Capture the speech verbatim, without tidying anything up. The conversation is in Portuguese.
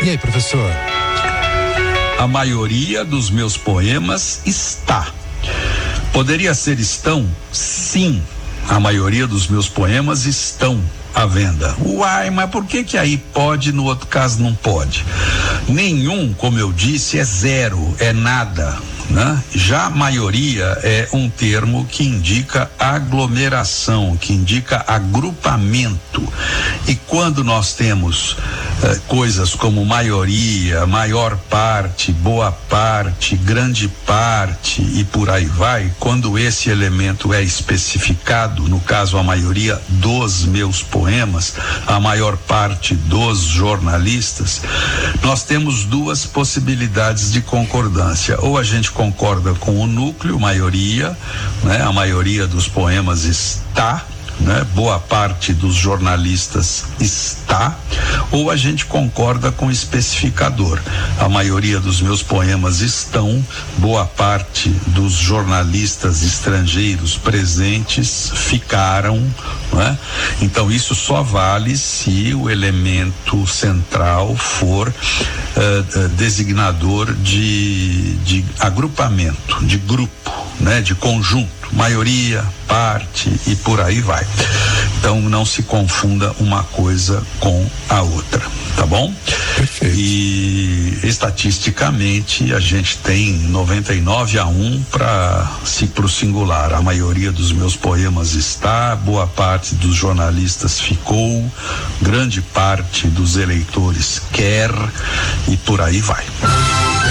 E aí, professor? A maioria dos meus poemas está. Poderia ser estão? Sim, a maioria dos meus poemas estão à venda. Uai, mas por que que aí pode, no outro caso não pode? Nenhum, como eu disse, é zero, é nada, né? Já a maioria é um termo que indica aglomeração, que indica agrupamento. E quando nós temos eh, coisas como maioria, maior parte, boa parte, grande parte e por aí vai, quando esse elemento é especificado, no caso a maioria dos meus poemas, a maior parte dos jornalistas, nós temos duas possibilidades de concordância. Ou a gente concorda com o núcleo, maioria, né? A maioria dos poemas está, né? Boa parte dos jornalistas está, ou a gente concorda com o especificador. A maioria dos meus poemas estão, boa parte dos jornalistas estrangeiros presentes ficaram, né? Então isso só vale se o elemento central for uh, uh, designador de, de agrupamento, de grupo, né? De conjunto. Maioria, parte e por aí vai. Então não se confunda uma coisa com a outra, tá bom? Perfeito. E estatisticamente a gente tem noventa e nove a um para se pro singular. A maioria dos meus poemas está, boa parte dos jornalistas ficou, grande parte dos eleitores quer e por aí vai.